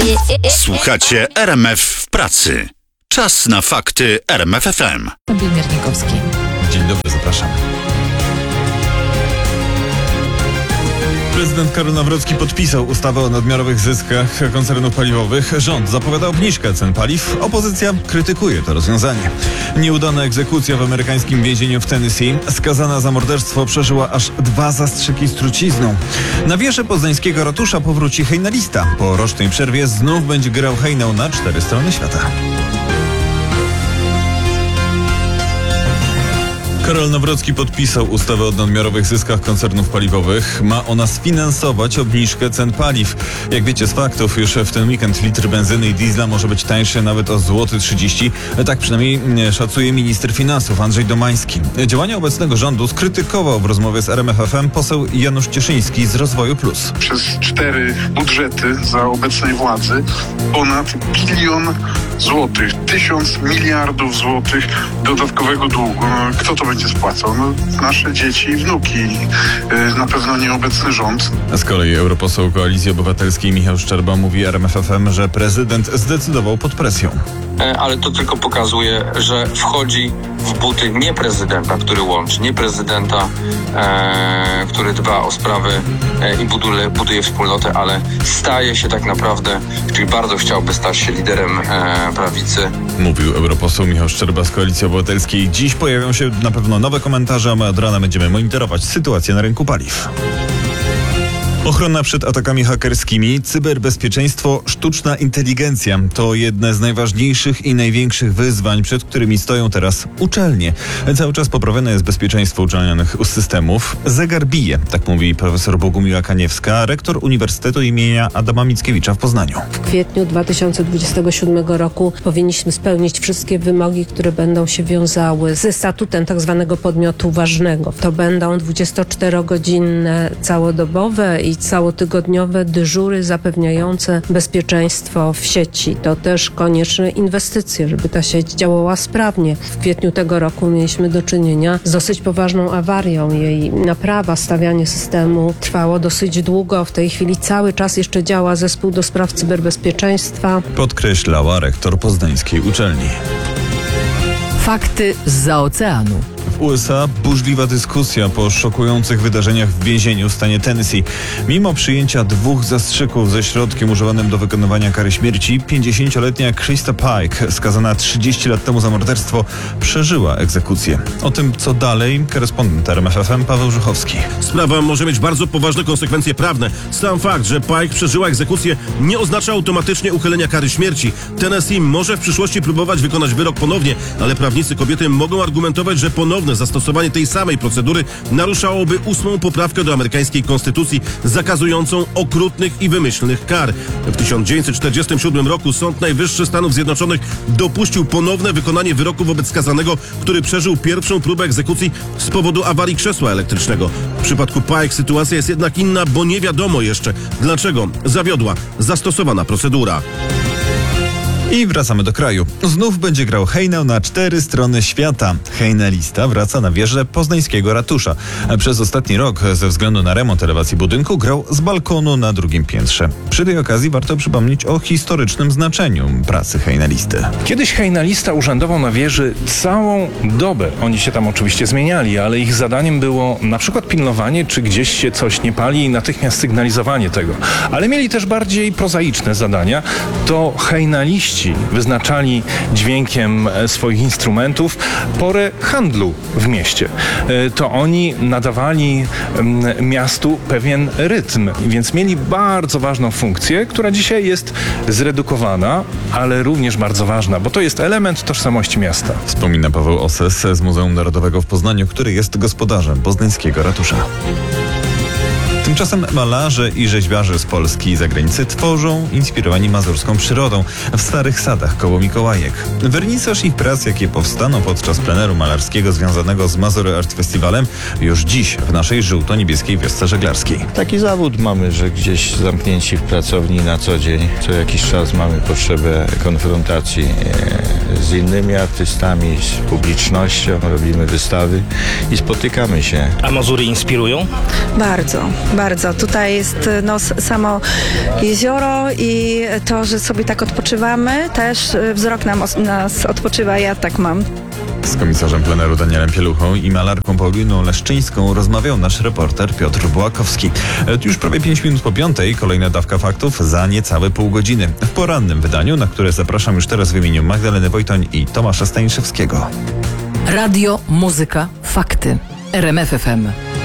Słuchacie RMF w pracy. Czas na fakty RMF FM. Miernikowski. Dzień dobry, zapraszam. Prezydent Karol Nawrocki podpisał ustawę o nadmiarowych zyskach koncernów paliwowych. Rząd zapowiada obniżkę cen paliw. Opozycja krytykuje to rozwiązanie. Nieudana egzekucja w amerykańskim więzieniu w Tennessee. Skazana za morderstwo przeżyła aż 2 zastrzyki z trucizną. Na wieży poznańskiego ratusza powróci hejnalista. Po rocznej przerwie znów będzie grał hejnał na 4 strony świata. Karol Nawrocki podpisał ustawę o nadmiarowych zyskach koncernów paliwowych. Ma ona sfinansować obniżkę cen paliw. Jak wiecie z faktów, już w ten weekend litr benzyny i diesla może być tańszy nawet o złoty 30. Tak przynajmniej szacuje minister finansów Andrzej Domański. Działania obecnego rządu skrytykował w rozmowie z RMF FM poseł Janusz Cieszyński z Rozwoju Plus. Przez 4 budżety za obecnej władzy ponad 1 000 000 złotych, 1000 miliardów złotych dodatkowego długu. Kto to będzie spłacał? Nasze dzieci i wnuki. Na pewno nieobecny rząd. Z kolei europoseł Koalicji Obywatelskiej Michał Szczerba mówi RMF FM, że prezydent zdecydował pod presją. Ale to tylko pokazuje, że wchodzi w buty nie prezydenta, który łączy, nie prezydenta, który dba o sprawy i buduje wspólnotę, ale staje się tak naprawdę, czyli bardzo chciałby stać się liderem prawicy. Mówił europoseł Michał Szczerba z Koalicji Obywatelskiej. Dziś pojawią się na pewno nowe komentarze, a my od rana będziemy monitorować sytuację na rynku paliw. Ochrona przed atakami hakerskimi, cyberbezpieczeństwo, sztuczna inteligencja to jedne z najważniejszych i największych wyzwań, przed którymi stoją teraz uczelnie. Cały czas poprawione jest bezpieczeństwo uczelnianych systemów. Zegar bije, tak mówi profesor Bogumiła Kaniewska, rektor Uniwersytetu imienia Adama Mickiewicza w Poznaniu. W kwietniu 2027 roku powinniśmy spełnić wszystkie wymogi, które będą się wiązały ze statutem tak zwanego podmiotu ważnego. To będą 24-godzinne, całodobowe i całotygodniowe dyżury zapewniające bezpieczeństwo w sieci. To też konieczne inwestycje, żeby ta sieć działała sprawnie. W kwietniu tego roku mieliśmy do czynienia z dosyć poważną awarią. Jej naprawa, stawianie systemu trwało dosyć długo. W tej chwili cały czas jeszcze działa zespół do spraw cyberbezpieczeństwa. Podkreślała rektor poznańskiej uczelni. Fakty zza oceanu. W USA burzliwa dyskusja po szokujących wydarzeniach w więzieniu w stanie Tennessee. Mimo przyjęcia 2 zastrzyków ze środkiem używanym do wykonywania kary śmierci, 50-letnia Krista Pike, skazana 30 lat temu za morderstwo, przeżyła egzekucję. O tym, co dalej, korespondent RMF FM Paweł Żuchowski. Sprawa może mieć bardzo poważne konsekwencje prawne. Sam fakt, że Pike przeżyła egzekucję, nie oznacza automatycznie uchylenia kary śmierci. Tennessee może w przyszłości próbować wykonać wyrok ponownie, ale prawnicy kobiety mogą argumentować, że ponowne zastosowanie tej samej procedury naruszałoby 8. poprawkę do amerykańskiej konstytucji zakazującą okrutnych i wymyślnych kar. W 1947 roku Sąd Najwyższy Stanów Zjednoczonych dopuścił ponowne wykonanie wyroku wobec skazanego, który przeżył pierwszą próbę egzekucji z powodu awarii krzesła elektrycznego. W przypadku Pike sytuacja jest jednak inna, bo nie wiadomo jeszcze, dlaczego zawiodła zastosowana procedura. I wracamy do kraju. Znów będzie grał hejnał na 4 strony świata. Hejnalista wraca na wieżę poznańskiego ratusza. Przez ostatni rok ze względu na remont elewacji budynku grał z balkonu na 2. piętrze. Przy tej okazji warto przypomnieć o historycznym znaczeniu pracy hejnalisty. Kiedyś hejnalista urzędował na wieży całą dobę. Oni się tam oczywiście zmieniali, ale ich zadaniem było na przykład pilnowanie, czy gdzieś się coś nie pali i natychmiast sygnalizowanie tego. Ale mieli też bardziej prozaiczne zadania. To hejnaliści wyznaczali dźwiękiem swoich instrumentów porę handlu w mieście. To oni nadawali miastu pewien rytm, więc mieli bardzo ważną funkcję, która dzisiaj jest zredukowana, ale również bardzo ważna, bo to jest element tożsamości miasta. Wspomina Paweł Oses z Muzeum Narodowego w Poznaniu, który jest gospodarzem poznańskiego ratusza. Tymczasem malarze i rzeźbiarze z Polski i zagranicy tworzą, inspirowani mazurską przyrodą, w Starych Sadach koło Mikołajek. Wernisaż ich prac, jakie powstaną podczas pleneru malarskiego związanego z Mazur Art Festivalem, już dziś w naszej żółto-niebieskiej wiosce żeglarskiej. Taki zawód mamy, że gdzieś zamknięci w pracowni na co dzień. Co jakiś czas mamy potrzebę konfrontacji z innymi artystami, z publicznością, robimy wystawy i spotykamy się. A Mazury inspirują? Bardzo. Bardzo. Tutaj jest samo jezioro i to, że sobie tak odpoczywamy, też wzrok nas odpoczywa, ja tak mam. Z komisarzem pleneru Danielem Pieluchą i malarką Pauliną Leszczyńską rozmawiał nasz reporter Piotr Bułakowski. Już prawie 5 minut po 5:00 kolejna dawka faktów za niecałe pół godziny. W porannym wydaniu, na które zapraszam już teraz w imieniu Magdaleny Wojtoń i Tomasza Staniszewskiego. Radio, muzyka, fakty. RMF FM.